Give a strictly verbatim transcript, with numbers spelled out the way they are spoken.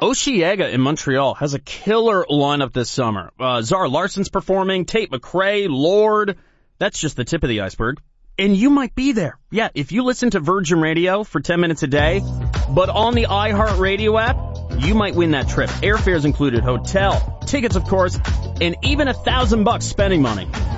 Osheaga in Montreal has a killer lineup this summer. Uh, Zara Larson's performing, Tate McRae, Lorde. That's just the tip of the iceberg. And you might be there. Yeah, if you listen to Virgin Radio for ten minutes a day, but on the iHeartRadio app, you might win that trip. Airfares included, hotel, tickets, of course, and even a thousand bucks spending money.